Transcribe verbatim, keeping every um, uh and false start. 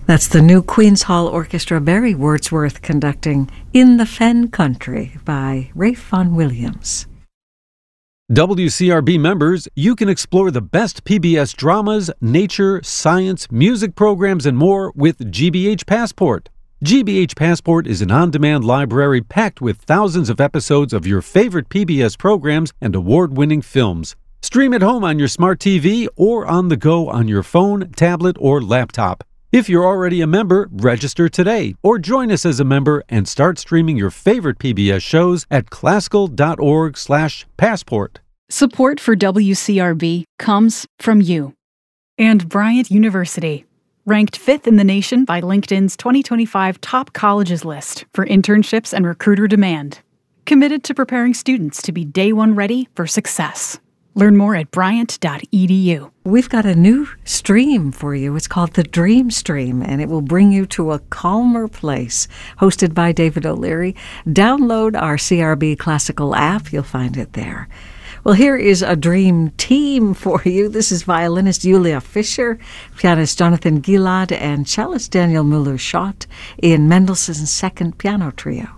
That's the new Queen's Hall Orchestra, Barry Wordsworth conducting In the Fen Country by Ralph Vaughan Williams. W C R B members, you can explore the best P B S dramas, nature, science, music programs, and more with G B H Passport. G B H Passport is an on-demand library packed with thousands of episodes of your favorite P B S programs and award-winning films. Stream at home on your smart T V or on the go on your phone, tablet, or laptop. If you're already a member, register today or join us as a member and start streaming your favorite P B S shows at classical dot org slash passport. Support for W C R B comes from you. And Bryant University, ranked fifth in the nation by LinkedIn's twenty twenty-five Top Colleges list for internships and recruiter demand. Committed to preparing students to be day one ready for success. Learn more at bryant dot e d u. We've got a new stream for you. It's called the Dream Stream, and it will bring you to a calmer place. Hosted by David O'Leary. Download our C R B Classical app. You'll find it there. Well, here is a dream team for you. This is violinist Julia Fischer, pianist Jonathan Gilad, and cellist Daniel Muller-Schott in Mendelssohn's Second Piano Trio.